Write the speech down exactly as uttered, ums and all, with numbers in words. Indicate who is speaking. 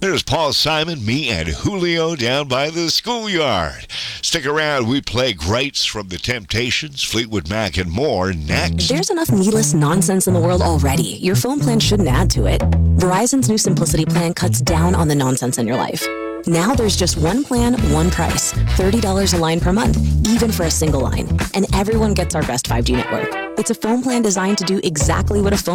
Speaker 1: There's Paul Simon, me, and Julio down by the schoolyard. Stick around. We play greats from the Temptations, Fleetwood Mac, and more next.
Speaker 2: There's enough needless nonsense in the world already. Your phone plan shouldn't add to it. Verizon's new Simplicity plan cuts down on the nonsense in your life. Now there's just one plan, one price. thirty dollars a line per month, even for a single line. And everyone gets our best five G network. It's a phone plan designed to do exactly what a phone